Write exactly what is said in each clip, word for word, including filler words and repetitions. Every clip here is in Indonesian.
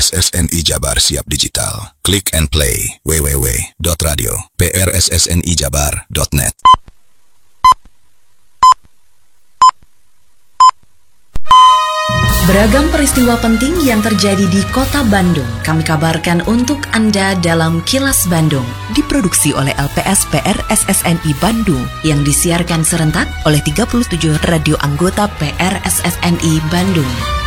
S S N I Jabar Siap Digital. Click and play w w w dot radio p r s s n i jabar dot net. Beragam peristiwa penting yang terjadi di Kota Bandung kami kabarkan untuk Anda dalam Kilas Bandung, diproduksi oleh L P S P R S S N I Bandung yang disiarkan serentak oleh tiga puluh tujuh radio anggota P R S S N I Bandung.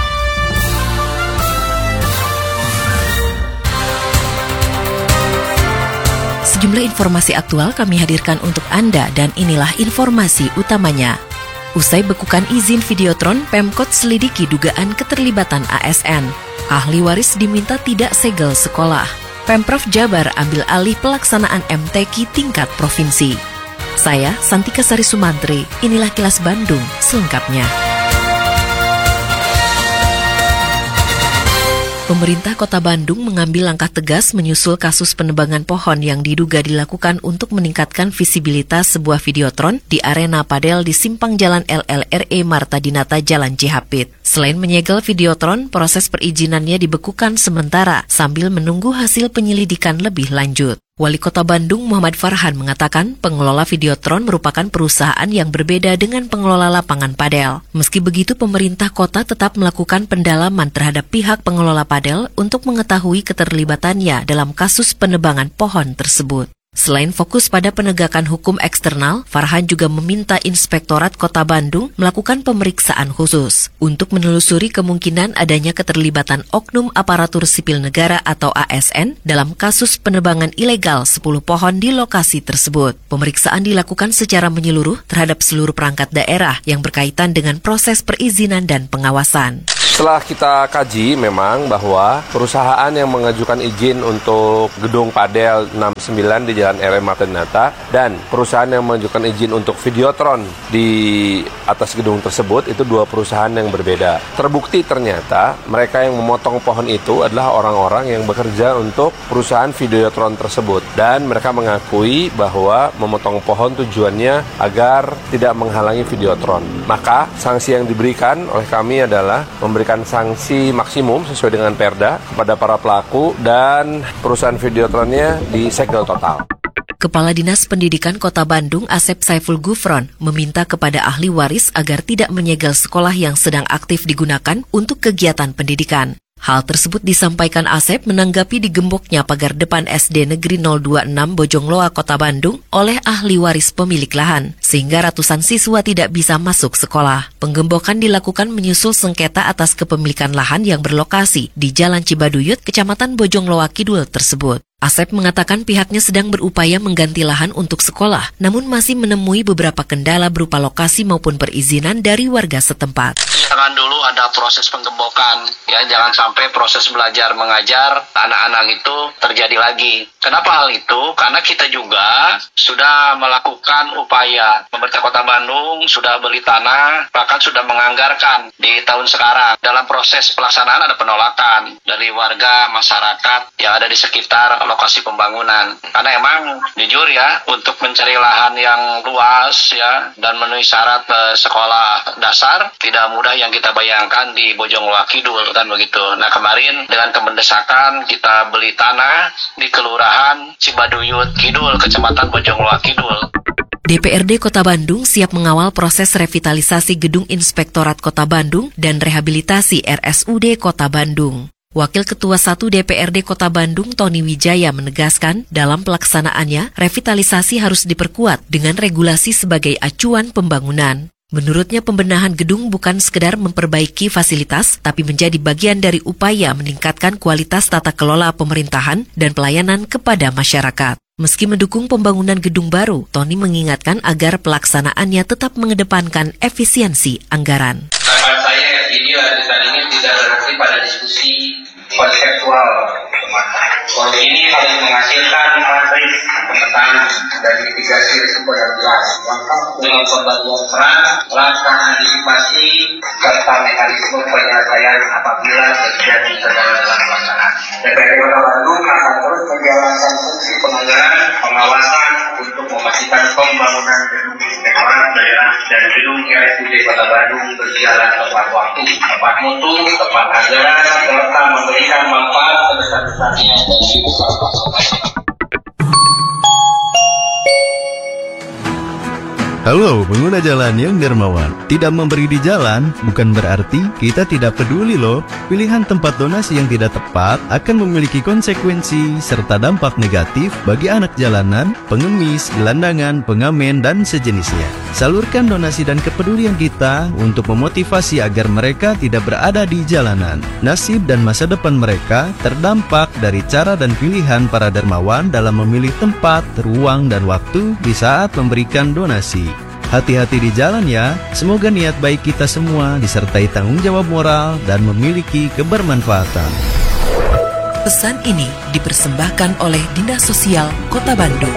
Sejumlah informasi aktual kami hadirkan untuk Anda dan inilah informasi utamanya. Usai bekukan izin Videotron, Pemkot selidiki dugaan keterlibatan A S N. Ahli waris diminta tidak segel sekolah. Pemprov Jabar ambil alih pelaksanaan M T Q tingkat provinsi. Saya, Santika Sari Sumantri, inilah Kilas Bandung selengkapnya. Pemerintah Kota Bandung mengambil langkah tegas menyusul kasus penebangan pohon yang diduga dilakukan untuk meningkatkan visibilitas sebuah Videotron di arena padel di Simpang Jalan L L R E Marta Dinata Jalan Cihapit. Selain menyegel Videotron, proses perizinannya dibekukan sementara sambil menunggu hasil penyelidikan lebih lanjut. Wali Kota Bandung Muhammad Farhan mengatakan pengelola Videotron merupakan perusahaan yang berbeda dengan pengelola lapangan padel. Meski begitu, pemerintah kota tetap melakukan pendalaman terhadap pihak pengelola padel untuk mengetahui keterlibatannya dalam kasus penebangan pohon tersebut. Selain fokus pada penegakan hukum eksternal, Farhan juga meminta Inspektorat Kota Bandung melakukan pemeriksaan khusus untuk menelusuri kemungkinan adanya keterlibatan oknum aparatur sipil negara atau A S N dalam kasus penebangan ilegal sepuluh pohon di lokasi tersebut. Pemeriksaan dilakukan secara menyeluruh terhadap seluruh perangkat daerah yang berkaitan dengan proses perizinan dan pengawasan. Setelah kita kaji memang bahwa perusahaan yang mengajukan izin untuk gedung padel enam puluh sembilan di Jalan R E Marta Dinata dan perusahaan yang mengajukan izin untuk Videotron di atas gedung tersebut itu dua perusahaan yang berbeda. Terbukti ternyata mereka yang memotong pohon itu adalah orang-orang yang bekerja untuk perusahaan Videotron tersebut dan mereka mengakui bahwa memotong pohon tujuannya agar tidak menghalangi Videotron. Maka sanksi yang diberikan oleh kami adalah memberikan memberikan sanksi maksimum sesuai dengan Perda kepada para pelaku dan perusahaan Videotronnya disegel total. Kepala Dinas Pendidikan Kota Bandung Asep Saiful Gufron meminta kepada ahli waris agar tidak menyegel sekolah yang sedang aktif digunakan untuk kegiatan pendidikan. Hal tersebut disampaikan Asep menanggapi digemboknya pagar depan S D Negeri nol dua enam Bojongloa Kota Bandung oleh ahli waris pemilik lahan, sehingga ratusan siswa tidak bisa masuk sekolah. Penggembokan dilakukan menyusul sengketa atas kepemilikan lahan yang berlokasi di Jalan Cibaduyut, Kecamatan Bojongloa Kidul tersebut. Asep mengatakan pihaknya sedang berupaya mengganti lahan untuk sekolah, namun masih menemui beberapa kendala berupa lokasi maupun perizinan dari warga setempat. Jangan dulu ada proses penggembokan, ya jangan sampai proses belajar mengajar anak-anak itu terjadi lagi. Kenapa hal itu? Karena kita juga sudah melakukan upaya. Pemerintah Kota Bandung sudah beli tanah, bahkan sudah menganggarkan di tahun sekarang. Dalam proses pelaksanaan ada penolakan dari warga masyarakat yang ada di sekitar lokasi pembangunan. Karena emang jujur ya, untuk mencari lahan yang luas ya dan memenuhi syarat eh, sekolah dasar tidak mudah yang kita bayangkan di Bojongloa Kidul kan begitu. Nah kemarin dengan kemendesakan kita beli tanah di Kelurahan Cibaduyut Kidul, Kecamatan Bojongloa Kidul. D P R D Kota Bandung siap mengawal proses revitalisasi Gedung Inspektorat Kota Bandung dan rehabilitasi R S U D Kota Bandung. Wakil Ketua satu D P R D Kota Bandung Tony Wijaya menegaskan dalam pelaksanaannya revitalisasi harus diperkuat dengan regulasi sebagai acuan pembangunan. Menurutnya pembenahan gedung bukan sekedar memperbaiki fasilitas, tapi menjadi bagian dari upaya meningkatkan kualitas tata kelola pemerintahan dan pelayanan kepada masyarakat. Meski mendukung pembangunan gedung baru, Tony mengingatkan agar pelaksanaannya tetap mengedepankan efisiensi anggaran. Harapan saya ini lanjutan ini tidak berhenti pada diskusi konseptual semata. Konsep ini harus menghasilkan matriks pemetaan dan mitigasi risiko yang jelas, lengkap dengan pembagian peran, langkah antisipasi, serta mekanisme penyelesaian apabila terjadi kendala dalam pelaksanaan. D P R D Kota Bandung akan terus menjalankan fungsi penganggaran, pengawasan untuk memastikan pembangunan gedung inspektorat daerah dan gedung R S U D Kota Bandung berjalan tepat waktu, tepat mutu, tepat anggaran, serta memberikan manfaat besarnya dari bukan pasokannya. Halo pengguna jalan yang dermawan. Tidak memberi di jalan bukan berarti kita tidak peduli loh. Pilihan tempat donasi yang tidak tepat akan memiliki konsekuensi serta dampak negatif bagi anak jalanan, pengemis, gelandangan, pengamen, dan sejenisnya. Salurkan donasi dan kepedulian kita untuk memotivasi agar mereka tidak berada di jalanan. Nasib dan masa depan mereka terdampak dari cara dan pilihan para dermawan dalam memilih tempat, ruang, dan waktu di saat memberikan donasi. Hati-hati di jalan ya, semoga niat baik kita semua disertai tanggung jawab moral dan memiliki kebermanfaatan. Pesan ini dipersembahkan oleh Dinas Sosial Kota Bandung.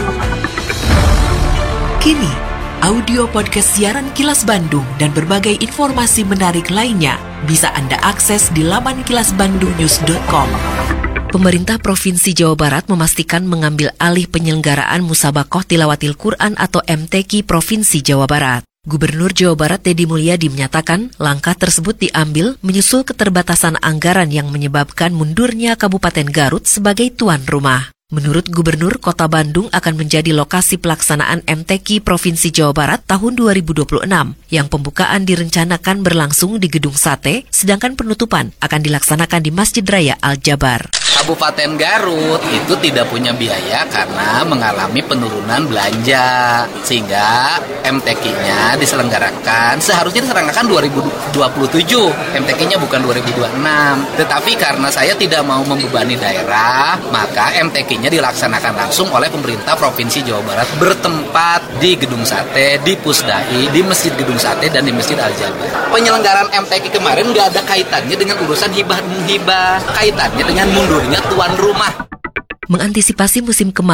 Kini, audio podcast siaran Kilas Bandung dan berbagai informasi menarik lainnya bisa Anda akses di laman kilas bandung news dot com. Pemerintah Provinsi Jawa Barat memastikan mengambil alih penyelenggaraan Musabakoh Tilawatil Quran atau M T Q Provinsi Jawa Barat. Gubernur Jawa Barat Deddy Mulyadi menyatakan langkah tersebut diambil menyusul keterbatasan anggaran yang menyebabkan mundurnya Kabupaten Garut sebagai tuan rumah. Menurut Gubernur, Kota Bandung akan menjadi lokasi pelaksanaan M T Q Provinsi Jawa Barat tahun dua ribu dua puluh enam, yang pembukaan direncanakan berlangsung di Gedung Sate, sedangkan penutupan akan dilaksanakan di Masjid Raya Al-Jabar. Kabupaten Garut itu tidak punya biaya karena mengalami penurunan belanja, sehingga M T Q-nya diselenggarakan, seharusnya diselenggarakan dua ribu dua puluh tujuh, M T Q-nya bukan dua ribu dua puluh enam. Tetapi karena saya tidak mau membebani daerah, maka M T Q-nya dilaksanakan langsung oleh pemerintah Provinsi Jawa Barat bertempat di Gedung Sate, di Pusdai, di Masjid Gedung Sate, dan di Masjid Al-Jabar. Penyelenggaraan M T Q kemarin nggak ada kaitannya dengan urusan hibah-menghibah, kaitannya dengan mundur tuan rumah. Mengantisipasi musim kemarau